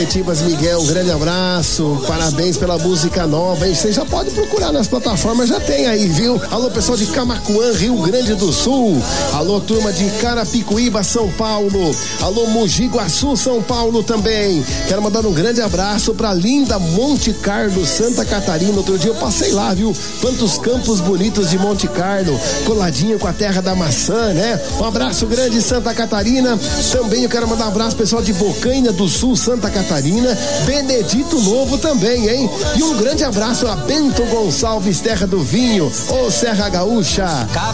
Tibas Miguel, um grande abraço, parabéns pela música nova, hein? Você já pode procurar nas plataformas, já tem aí, viu? Alô, pessoal de Camaquã, Rio Grande do Sul. Alô, turma de Carapicuíba, São Paulo. Alô, Mogi Guaçu, São Paulo também. Quero mandar um grande abraço pra linda Monte Carlo, Santa Catarina. Outro dia eu passei lá, viu? Quantos campos bonitos de Monte Carlo, coladinho com a terra da maçã, né? Um abraço grande, Santa Catarina. Também eu quero mandar um abraço, pessoal de Bocaina do Sul, Santa Catarina. Benedito Novo também, hein? E um grande abraço a Bento Gonçalves, terra do vinho, ô Serra Gaúcha.